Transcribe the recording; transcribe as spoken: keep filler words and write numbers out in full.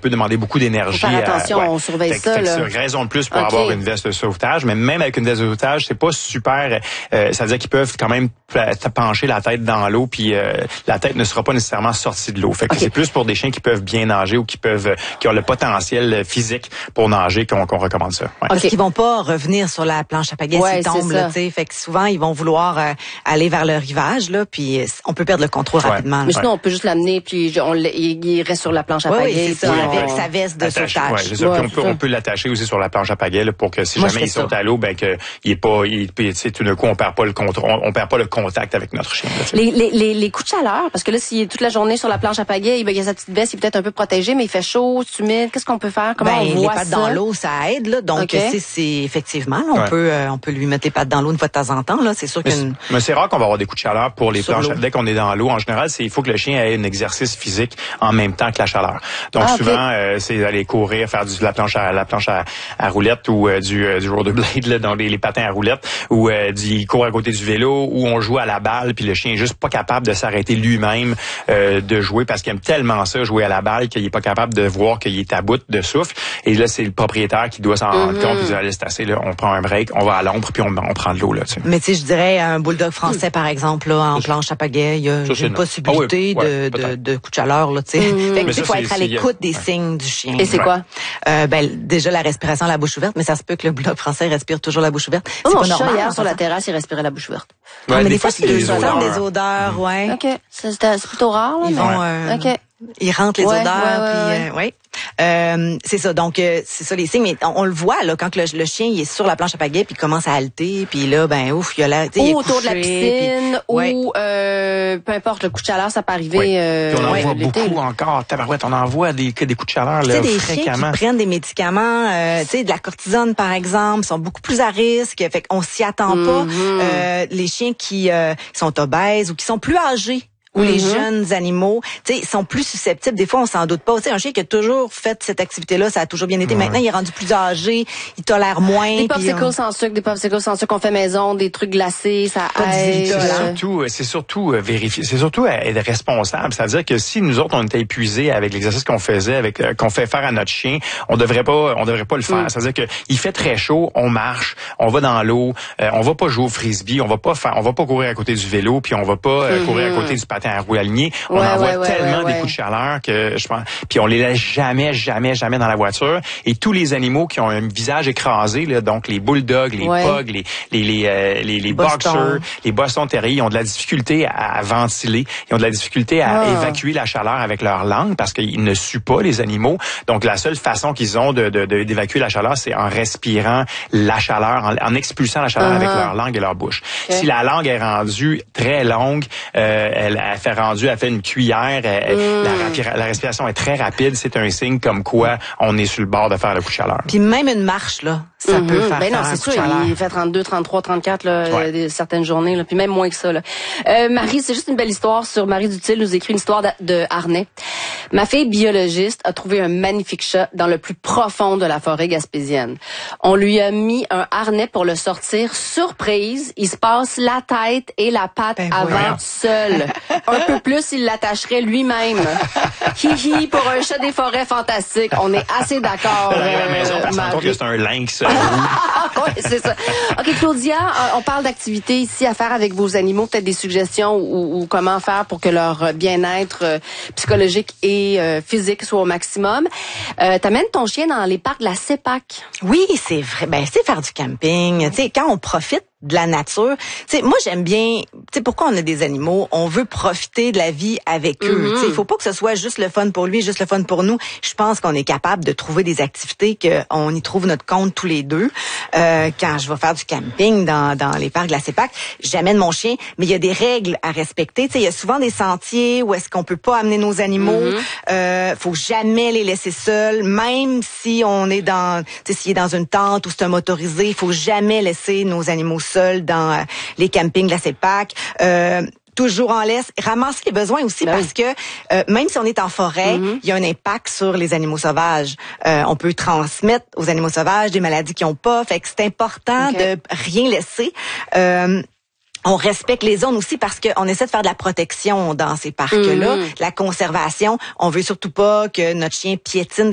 peut demander beaucoup d'énergie. Faut faire attention, à, ouais. on surveille fait, ça. Fait là. c'est raison de plus pour okay. avoir une veste de sauvetage, mais même avec une veste de sauvetage, c'est pas super. Euh, ça veut dire qu'ils peuvent quand même te pencher la tête dans l'eau, puis euh, la tête ne sera pas nécessairement sortie de l'eau. Fait que okay. c'est plus pour des chiens qui peuvent bien nager ou qui peuvent, qui ont le potentiel physique pour nager qu'on, qu'on recommande ça. Ouais. Parce okay. qu'ils vont pas revenir sur la planche à pagaie ouais, s'ils tombent, là, tu sais. Fait que souvent ils vont vouloir euh, aller vers le rivage, là, puis on peut perdre le contrôle ouais. rapidement. Mais sinon, on peut juste l'amener, puis on, il reste sur la planche à pagaie. Oui, c'est ça, on... avec sa veste de Attaché, sauvetage. Ouais, c'est ça. Ouais, puis on peut, on peut l'attacher aussi sur la planche à pagaie, là, pour que si Moi, jamais il saute ça. à l'eau, ben que il est pas, il, tu sais, tout d'un coup on perd pas le contrôle, on, on perd pas le contact avec notre chien. Là, les, les, les, les coups de chaleur, parce que là, s'il est toute la journée sur la planche à pagaie, il, ben, il a sa petite veste, il est peut-être un peu protégé, mais il fait chaud, c'est humide. Qu'est-ce qu'on peut faire? Comment ben, on voit les pattes ça? dans l'eau, ça aide, là. Donc, okay. c'est, c'est effectivement, là, on ouais. peut, euh, on peut lui mettre les pattes dans l'eau une fois de temps en temps, là. C'est sûr mais qu'une. C'est, mais c'est rare qu'on va avoir des coups de chaleur pour les planches. Dès qu'on est dans l'eau, en général, c'est, il faut que le chien ait un exercice physique en même temps que la chaleur. Donc, ah, souvent, okay. euh, c'est d'aller courir, faire du, la planche à, la planche à, à roulette ou euh, du, euh, du rollerblade, là, dans les, les patins à roulette, ou euh, d'y courir à côté du vélo, où on joue à la balle, puis le chien est juste pas capable de s'arrêter lui-même euh, de jouer parce qu'il aime tellement ça, jouer à la balle, qu'il est pas capable de voir qu'il est à bout de souffle. Et là, c'est le propriétaire qui doit s'en mm-hmm. rendre compte. Il dit, allez, c'est assez, là, on prend un break, on va à l'ombre, puis on, on prend de l'eau, là, tu sais. Mais tu sais, je dirais, un bulldog français, par exemple, là, en planche à pagaie, il y a ça, une possibilité ah oui, ouais, de, de, de coup de chaleur, là, tu sais. Mm-hmm. Fait que, il faut être à l'écoute des ouais. signes du chien. Et c'est ouais. quoi? Euh, ben, déjà, la respiration à la bouche ouverte, mais ça se peut que le bulldog français respire toujours la bouche ouverte. Oh, c'est mon pas normal. Chat, hier, sur la terrasse, il respirait la bouche ouverte. Ouais, ah, mais des, des fois, c'est des odeurs. des odeurs, ouais. OK. C'est, c'est plutôt rare, là. Ils mais... vont, euh, OK. Ils rentrent les ouais, odeurs, ouais, ouais, puis, ouais. Euh, ouais. Euh, c'est ça, donc euh, c'est ça les signes, mais on, on le voit là quand le, le chien il est sur la planche à pagaie puis il commence à halter, puis là ben ouf, il y a la, ou autour de la piscine, puis, ouais. ou euh, peu importe le coup de chaleur, ça peut arriver. Oui. Euh, on en ouais, voit l'été. beaucoup encore. Tabarouette, on en voit des des coups de chaleur là, des fréquemment. Chiens qui prennent des médicaments, euh, tu sais de la cortisone par exemple, sont beaucoup plus à risque, fait qu'on s'y attend mm-hmm. pas. Euh, les chiens qui euh, sont obèses ou qui sont plus âgés. Ou mm-hmm. les jeunes animaux, tu sais, sont plus susceptibles. Des fois, on s'en doute pas. Tu sais, un chien qui a toujours fait cette activité-là, ça a toujours bien été. Ouais. Maintenant, il est rendu plus âgé, il tolère moins. Des popsicles on... sans sucre, des popsicles sans sucre qu'on fait maison, des trucs glacés, ça aide. C'est surtout, c'est surtout vérifier, c'est surtout être responsable. C'est-à-dire que si nous autres on était épuisés avec l'exercice qu'on faisait, avec qu'on fait faire à notre chien, on devrait pas, on devrait pas le faire. Mm. C'est-à-dire que il fait très chaud, on marche, on va dans l'eau, euh, on va pas jouer au frisbee, on va pas faire, on va pas courir à côté du vélo, puis on va pas euh, mm-hmm. courir à côté du patin à roues aligné. On ouais, envoie ouais, tellement ouais, ouais, des ouais. coups de chaleur que je pense, puis on les laisse jamais, jamais, jamais dans la voiture. Et tous les animaux qui ont un visage écrasé, là, donc les bulldogs, les ouais. pugs, les les les euh, les, les boxers, les Boston Terriers, ils ont de la difficulté à, à ventiler, ils ont de la difficulté à ah. évacuer la chaleur avec leur langue parce qu'ils ne suent pas les animaux. Donc la seule façon qu'ils ont de, de, de d'évacuer la chaleur, c'est en respirant la chaleur, en, en expulsant la chaleur uh-huh. avec leur langue et leur bouche. Okay. Si la langue est rendue très longue, euh, elle, elle fait rendu, elle fait une cuillère, elle, mm. la, la respiration est très rapide, c'est un signe comme quoi on est sur le bord de faire le coup de chaleur. Puis même une marche là, ça mm-hmm. peut faire, ben non, faire c'est un sûr, coup de chaleur. Il fait trente-deux, trente-trois, trente-quatre là, ouais. euh, certaines journées là, puis même moins que ça là. Euh, Marie, c'est juste une belle histoire sur Marie Dutil nous écrit une histoire de, de harnais. Ma fille biologiste a trouvé un magnifique chat dans le plus profond de la forêt gaspésienne. On lui a mis un harnais pour le sortir surprise, il se passe la tête et la patte ben avant ouais. seul. Un peu plus, il l'attacherait lui-même. Hihi, pour un chat des forêts fantastique. On est assez d'accord. Euh, à la maison, on Marie. que c'est un lynx. Oui, c'est ça. OK, Claudia, on parle d'activités ici à faire avec vos animaux, peut-être des suggestions ou, ou comment faire pour que leur bien-être psychologique et euh, physique soit au maximum. Euh, t'amènes ton chien dans les parcs de la CEPAC. Oui, c'est vrai. Ben, c'est faire du camping. Tu sais, quand on profite de la nature. Tu sais, moi j'aime bien, tu sais, pourquoi on a des animaux, on veut profiter de la vie avec mm-hmm. eux. Tu sais, il faut pas que ce soit juste le fun pour lui, juste le fun pour nous. Je pense qu'on est capable de trouver des activités qu'on y trouve notre compte tous les deux. Euh, quand je vais faire du camping dans dans les parcs de la CEPAC, j'amène mon chien, mais il y a des règles à respecter. Tu sais, il y a souvent des sentiers où est-ce qu'on peut pas amener nos animaux. Mm-hmm. Euh, faut jamais les laisser seuls, même si on est dans, tu sais, s'il est dans une tente ou c'est un motorisé, il faut jamais laisser nos animaux seuls dans euh, les campings de la CEPAC. Euh, toujours en laisse, ramasser les besoins aussi ben parce oui. que euh, même si on est en forêt, mm-hmm. il y a un impact sur les animaux sauvages. Euh, on peut transmettre aux animaux sauvages des maladies qu'ils n'ont pas, fait que c'est important okay. de rien laisser. Euh, On respecte les zones aussi parce qu'on essaie de faire de la protection dans ces parcs-là, mm-hmm. la conservation. On veut surtout pas que notre chien piétine